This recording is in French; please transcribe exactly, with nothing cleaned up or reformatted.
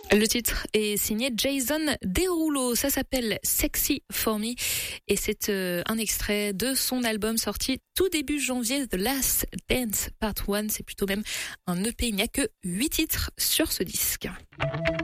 Le titre est signé Jason Derulo, ça s'appelle Sexy for Me et c'est euh, un extrait de son album sorti tout début janvier, The Last Dance Part un. C'est plutôt même un E P, il n'y a que huit titres sur ce disque.